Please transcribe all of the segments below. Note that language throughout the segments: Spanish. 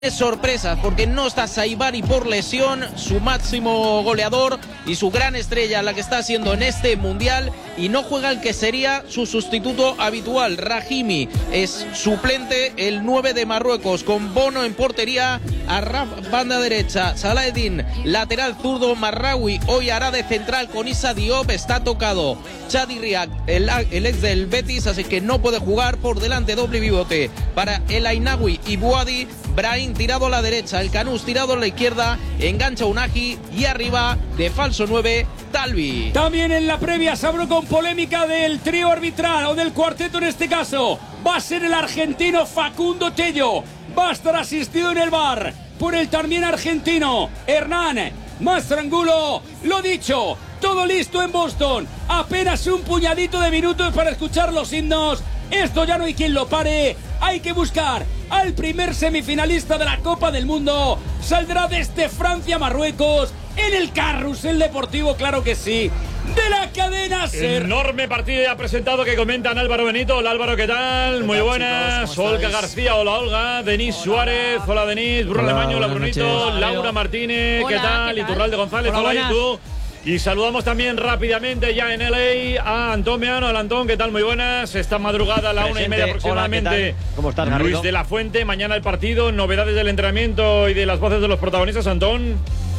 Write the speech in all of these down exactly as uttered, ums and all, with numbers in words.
sorpresas porque no está Saibari por lesión, su máximo goleador y su gran estrella, la que está haciendo en este mundial, y no juega el que sería su sustituto habitual. Rahimi es suplente, el nueve de Marruecos, con Bono en portería, Arraf banda derecha, Saladin lateral zurdo, Marraoui hoy hará de central con Issa Diop, está tocado Chadi Riak, el, el ex del Betis, así que no puede jugar. Por delante doble pivote para El Ainaoui y Bouhaddi, Brahim tirado a la derecha, el Canús tirado a la izquierda, engancha Unagi y arriba de falso nueve, Talvi. También en la previa se habló con polémica del trío arbitral, o del cuarteto en este caso. Va a ser el argentino Facundo Tello, va a estar asistido en el V A R por el también argentino Hernán Mastrangulo. Lo dicho, todo listo en Boston, apenas un puñadito de minutos para escuchar los himnos. Esto ya no hay quien lo pare, hay que buscar al primer semifinalista de la Copa del Mundo. Saldrá desde Francia-Marruecos en el carrusel deportivo, claro que sí, de la cadena SER. Enorme partido ya presentado que comentan Álvaro Benito. Hola Álvaro, ¿qué tal? Muy buenas. Olga García, hola Olga. Denis Suárez, hola Denis. Bruno Lemaño, hola Brunito. Laura Martínez, ¿qué tal? Iturralde González, hola y tú. Y saludamos también rápidamente ya en L A a Antón Meano. Hola Antón, ¿qué tal? Muy buenas. Esta madrugada a la una y media aproximadamente. Hola, ¿cómo estás, Garrido? Luis de la Fuente, mañana el partido, novedades del entrenamiento y de las voces de los protagonistas, Antón.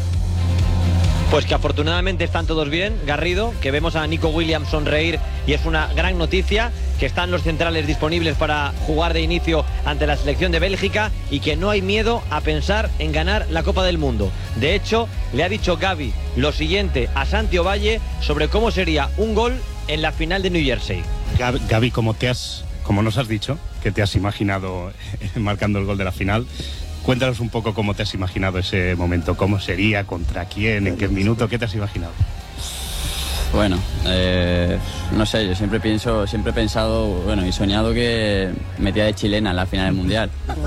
Pues que afortunadamente están todos bien, Garrido, que vemos a Nico Williams sonreír y es una gran noticia, que están los centrales disponibles para jugar de inicio ante la selección de Bélgica y que no hay miedo a pensar en ganar la Copa del Mundo. De hecho, le ha dicho Gavi lo siguiente a Santi Ovalle sobre cómo sería un gol en la final de New Jersey. Gavi, como te has, como nos has dicho, que te has imaginado marcando el gol de la final, cuéntanos un poco cómo te has imaginado ese momento, cómo sería, contra quién, en qué minuto, ¿qué te has imaginado? Bueno, eh, no sé, yo siempre pienso, siempre he pensado, bueno, y soñado que metía de chilena en la final del Mundial.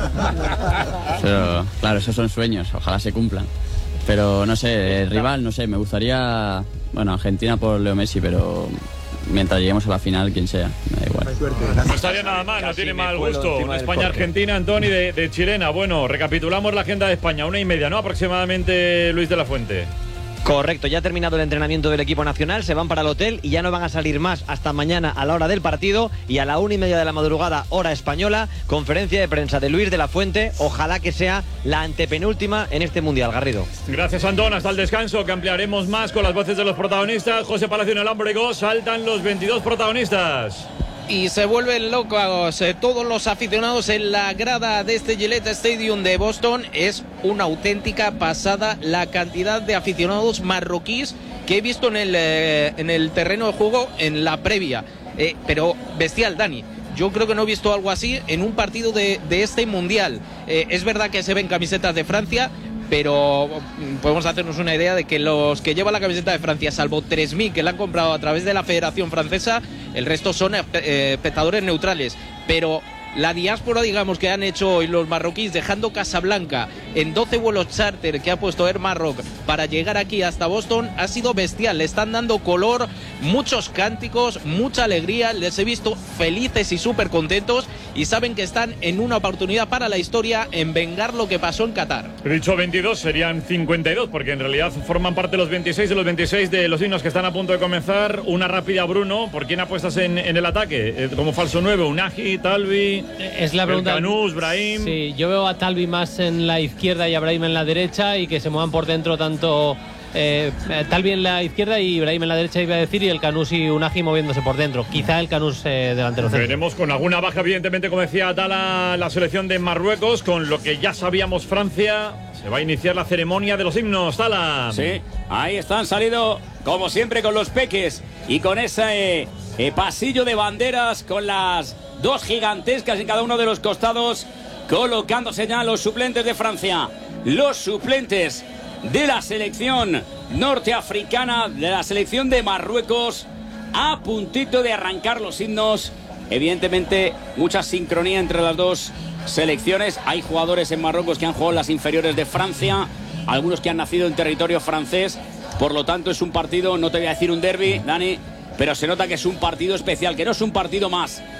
Pero, claro, esos son sueños, ojalá se cumplan. Pero, no sé, el rival, no sé, me gustaría, bueno, Argentina por Leo Messi, pero mientras lleguemos a la final, quien sea, me da igual. No estaría nada mal, no tiene mal gusto. España-Argentina, Antoni, de, de chilena. Bueno, recapitulamos la agenda de España, una y media, ¿no? Aproximadamente, Luis de la Fuente. Correcto, ya ha terminado el entrenamiento del equipo nacional, se van para el hotel y ya no van a salir más hasta mañana a la hora del partido, y a la una y media de la madrugada, hora española, conferencia de prensa de Luis de la Fuente. Ojalá que sea la antepenúltima en este Mundial, Garrido. Gracias, Antón, hasta el descanso, que ampliaremos más con las voces de los protagonistas. José Palacio en el Alambrego, saltan los veintidós protagonistas. Y se vuelven locos eh, todos los aficionados en la grada de este Gillette Stadium de Boston. Es una auténtica pasada la cantidad de aficionados marroquíes que he visto en el, eh, en el terreno de juego en la previa. Eh, pero bestial, Dani. Yo creo que no he visto algo así en un partido de, de este Mundial. Eh, es verdad que se ven camisetas de Francia, pero podemos hacernos una idea de que los que llevan la camiseta de Francia, salvo tres mil que la han comprado a través de la Federación Francesa, el resto son eh, espectadores neutrales. Pero la diáspora, digamos, que han hecho hoy los marroquíes, dejando Casablanca en doce vuelos charter que ha puesto Air Maroc para llegar aquí hasta Boston, ha sido bestial. Le están dando color, muchos cánticos, mucha alegría. Les he visto felices y súper contentos, y saben que están en una oportunidad para la historia en vengar lo que pasó en Qatar. He dicho veintidós, serían cincuenta y dos, porque en realidad forman parte los veintiséis de los veintiséis de los himnos que están a punto de comenzar. Una rápida, Bruno, ¿por quién apuestas en, en el ataque? Eh, como falso nueve, Unagi, Talvi... Es la pregunta. El Canús, Brahim. Sí, yo veo a Talvi más en la izquierda y a Brahim en la derecha, y que se muevan por dentro tanto eh, Talvi en la izquierda y Brahim en la derecha, iba a decir, y el Canús y Unagi moviéndose por dentro. Quizá el Canús eh, delantero centro. Veremos con alguna baja, evidentemente, como decía Atala, la selección de Marruecos, con lo que ya sabíamos Francia. Se va a iniciar la ceremonia de los himnos, Tala. Sí, ahí están, salido como siempre con los peques y con ese eh, eh, pasillo de banderas con las dos gigantescas en cada uno de los costados, colocándose ya los suplentes de Francia, los suplentes de la selección norteafricana, de la selección de Marruecos, a puntito de arrancar los himnos. Evidentemente, mucha sincronía entre las dos selecciones. Hay jugadores en Marruecos que han jugado en las inferiores de Francia, algunos que han nacido en territorio francés. Por lo tanto, es un partido, no te voy a decir un derbi, Dani, pero se nota que es un partido especial, que no es un partido más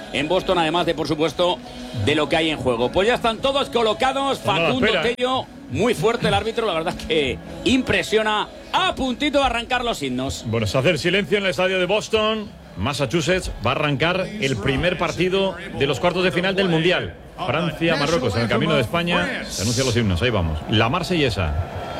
en Boston, además de, por supuesto, de lo que hay en juego. Pues ya están todos colocados. Facundo no, Tello, muy fuerte el árbitro, la verdad que impresiona. A puntito de arrancar los himnos. Bueno, se hace el silencio en el estadio de Boston, Massachusetts. Va a arrancar el primer partido de los cuartos de final del Mundial. Francia-Marruecos en el camino de España. Se anuncian los himnos, ahí vamos. La Marsellesa.